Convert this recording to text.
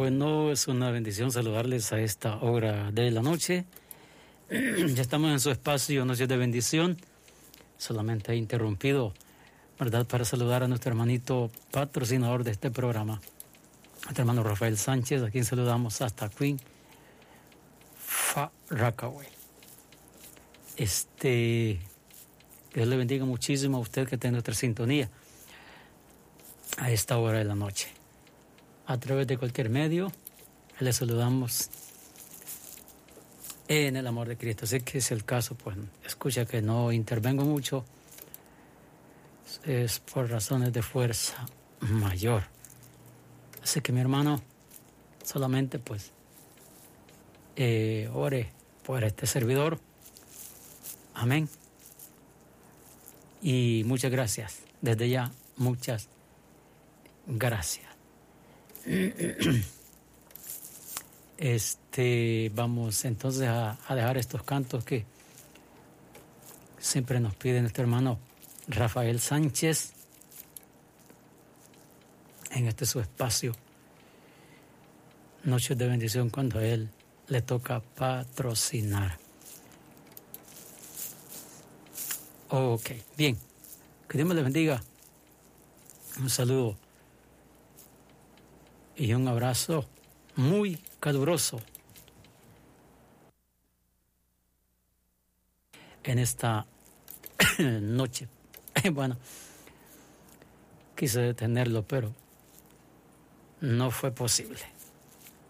Bueno, es una bendición saludarles a esta hora de la noche. Ya estamos en su espacio Noches de Bendición. Solamente he interrumpido, ¿verdad?, para saludar a nuestro hermanito patrocinador de este programa, nuestro hermano Rafael Sánchez, a quien saludamos hasta Queen Rockaway. Dios le bendiga muchísimo a usted que tiene nuestra sintonía a esta hora de la noche. A través de cualquier medio, le saludamos en el amor de Cristo. Sé que es el caso, pues escucha que no intervengo mucho, es por razones de fuerza mayor. Así que mi hermano, solamente pues ore por este servidor. Amén. Y muchas gracias. Desde ya, muchas gracias. Vamos entonces a dejar estos cantos que siempre nos pide nuestro hermano Rafael Sánchez en su espacio Noches de Bendición, cuando a él le toca patrocinar. Ok, bien, que Dios me les bendiga. Un saludo y un abrazo muy caluroso en esta noche. Bueno, quise detenerlo, pero no fue posible.